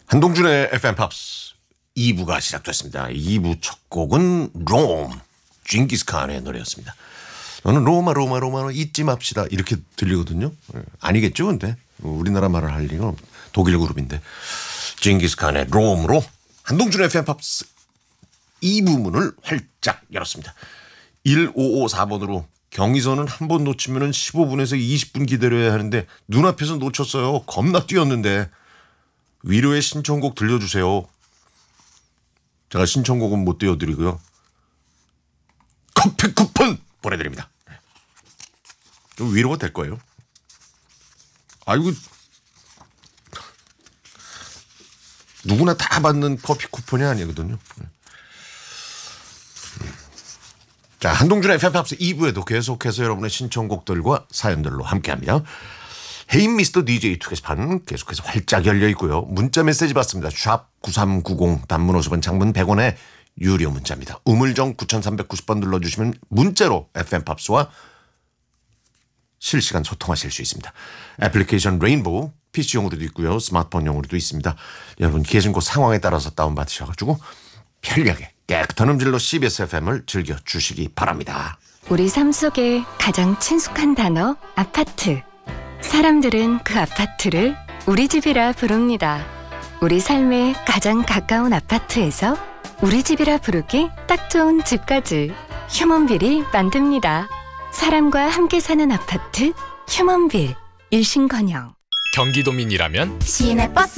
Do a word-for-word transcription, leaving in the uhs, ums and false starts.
한동준의 에프엠 팝스 이 부가 시작됐습니다. 이 부 첫 곡은 롬, 징기스칸의 노래였습니다. 저는 로마 로마 로마 잊지 맙시다 이렇게 들리거든요. 아니겠죠 근데 우리나라 말을 할 리는 독일 그룹인데. 징기스칸의 롬으로 한동준의 에프엠 팝스 이 부 문을 활짝 열었습니다. 일오오사 번으로 경의선은 한 번 놓치면 십오 분에서 이십 분 기다려야 하는데 눈앞에서 놓쳤어요. 겁나 뛰었는데 위로의 신청곡 들려주세요. 제가 신청곡은 못 띄워드리고요. 커피 쿠폰 보내드립니다. 좀 위로가 될 거예요. 아이고 누구나 다 받는 커피 쿠폰이 아니거든요. 자, 한동준의 에프엠 팝스 이 부에도 계속해서 여러분의 신청곡들과 사연들로 함께합니다. 헤이 미스터 디제이 투게시판 계속해서 활짝 열려 있고요. 문자 메시지 받습니다. 샵 구삼구공 단문 오십 원 장문 백 원의 유료 문자입니다. 우물정 구삼구공 번 눌러주시면 문자로 에프엠 팝스와 실시간 소통하실 수 있습니다. 애플리케이션 레인보우 피씨용으로도 있고요. 스마트폰용으로도 있습니다. 여러분 계신 곳 상황에 따라서 다운받으셔가지고 편리하게 깨끗한 음질로 씨비에스 에프엠을 즐겨주시기 바랍니다. 우리 삶 속에 가장 친숙한 단어 아파트. 사람들은 그 아파트를 우리 집이라 부릅니다. 우리 삶에 가장 가까운 아파트에서 우리 집이라 부르기 딱 좋은 집까지 휴먼빌이 만듭니다. 사람과 함께 사는 아파트 휴먼빌. 일신건영. 경기도민이라면 시내버스